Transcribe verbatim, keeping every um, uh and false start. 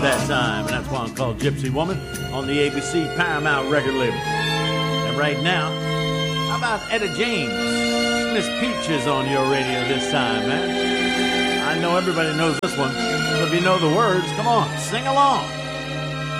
that time, and that's why I'm called Gypsy Woman on the A B C Paramount record label. And right now, how about Etta James? Miss Peaches on your radio this time, man. I know everybody knows this one, so if you know the words, come on, sing along.